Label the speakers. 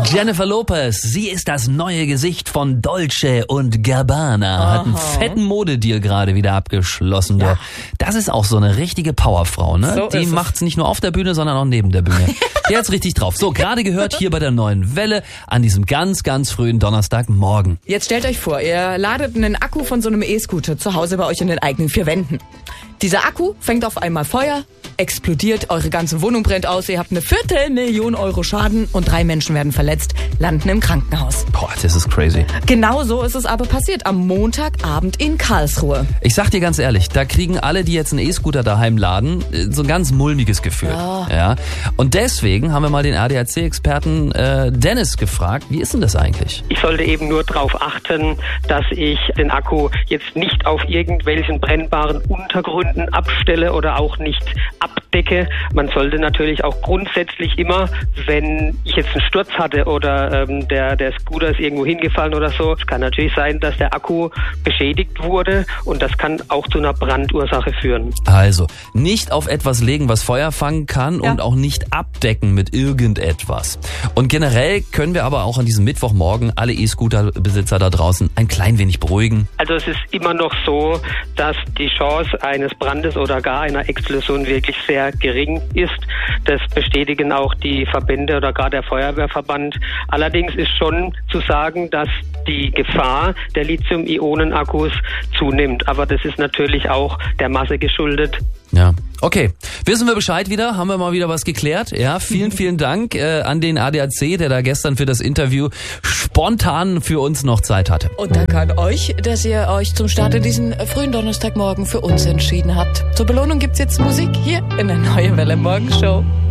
Speaker 1: Jennifer Lopez, sie ist das neue Gesicht von Dolce & Gabbana. Hat einen fetten Modedeal gerade wieder abgeschlossen. Ja. Das ist auch so eine richtige Powerfrau, ne?
Speaker 2: So
Speaker 1: die macht's nicht nur auf der Bühne, sondern auch neben der Bühne. Die hat's richtig drauf. So, gerade gehört hier bei der Neuen Welle an diesem ganz, ganz frühen Donnerstagmorgen.
Speaker 2: Jetzt stellt euch vor, ihr ladet einen Akku von so einem E-Scooter zu Hause bei euch in den eigenen 4 Wänden. Dieser Akku fängt auf einmal Feuer, explodiert, eure ganze Wohnung brennt aus, ihr habt eine 250.000 Euro Schaden und 3 Menschen werden verletzt, landen im Krankenhaus.
Speaker 1: Boah, das ist crazy.
Speaker 2: Genau so ist es aber passiert am Montagabend in Karlsruhe.
Speaker 1: Ich sag dir ganz ehrlich, da kriegen alle, die jetzt einen E-Scooter daheim laden, so ein ganz mulmiges Gefühl. Ja. Und deswegen haben wir mal den ADAC-Experten Dennis gefragt, wie ist denn das eigentlich?
Speaker 3: Ich sollte eben nur darauf achten, dass ich den Akku jetzt nicht auf irgendwelchen brennbaren Untergründen abstelle oder auch nicht abdecke. Man sollte natürlich auch grundsätzlich immer, wenn ich jetzt einen Sturz hatte oder der Scooter ist irgendwo hingefallen oder so, es kann natürlich sein, dass der Akku beschädigt wurde und das kann auch zu einer Brandursache führen.
Speaker 1: Also, nicht auf etwas legen, was Feuer fangen kann und auch nicht abdecken mit irgendetwas. Und generell können wir aber auch an diesem Mittwochmorgen alle E-Scooter-Besitzer da draußen ein klein wenig beruhigen.
Speaker 3: Also es ist immer noch so, dass die Chance eines Brandes oder gar einer Explosion wirklich sehr gering ist. Das bestätigen auch die Verbände oder gar der Feuerwehrverband. Allerdings ist schon zu sagen, dass die Gefahr der Lithium-Ionen-Akkus zunimmt. Aber das ist natürlich auch der Masse geschuldet.
Speaker 1: Ja, okay. Wissen wir Bescheid wieder? Haben wir mal wieder was geklärt? Ja, vielen Dank an den ADAC, der da gestern für das Interview spontan für uns noch Zeit hatte.
Speaker 2: Und danke an euch, dass ihr euch zum Start in diesen frühen Donnerstagmorgen für uns entschieden habt. Zur Belohnung gibt's jetzt Musik hier in der Neue Welle Morgenshow.